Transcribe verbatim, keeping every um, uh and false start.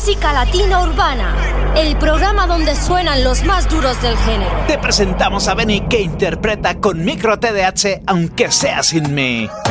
Música Latina Urbana, el programa donde suenan los más duros del género. Te presentamos a Benny, que interpreta con Micro T D A H Aunque sea sin mí.